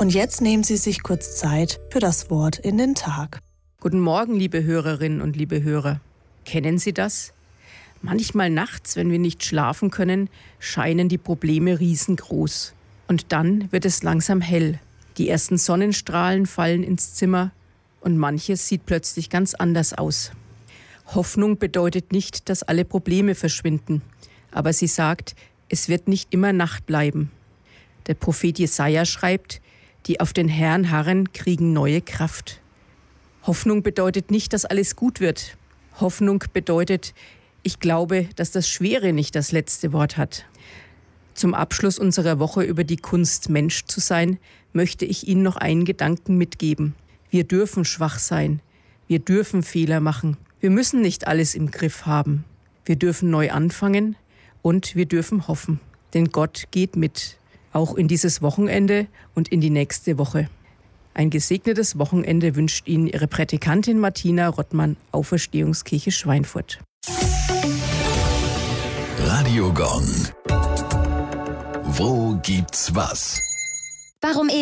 Und jetzt nehmen Sie sich kurz Zeit für das Wort in den Tag. Guten Morgen, liebe Hörerinnen und liebe Hörer. Kennen Sie das? Manchmal nachts, wenn wir nicht schlafen können, scheinen die Probleme riesengroß. Und dann wird es langsam hell. Die ersten Sonnenstrahlen fallen ins Zimmer und manches sieht plötzlich ganz anders aus. Hoffnung bedeutet nicht, dass alle Probleme verschwinden. Aber sie sagt, es wird nicht immer Nacht bleiben. Der Prophet Jesaja schreibt, die auf den Herrn harren, kriegen neue Kraft. Hoffnung bedeutet nicht, dass alles gut wird. Hoffnung bedeutet, ich glaube, dass das Schwere nicht das letzte Wort hat. Zum Abschluss unserer Woche über die Kunst, Mensch zu sein, möchte ich Ihnen noch einen Gedanken mitgeben. Wir dürfen schwach sein. Wir dürfen Fehler machen. Wir müssen nicht alles im Griff haben. Wir dürfen neu anfangen und wir dürfen hoffen. Denn Gott geht mit. Auch in dieses Wochenende und in die nächste Woche. Ein gesegnetes Wochenende wünscht Ihnen Ihre Prädikantin Martina Rottmann, Auferstehungskirche Schweinfurt. Radio Gong. Wo gibt's was? Warum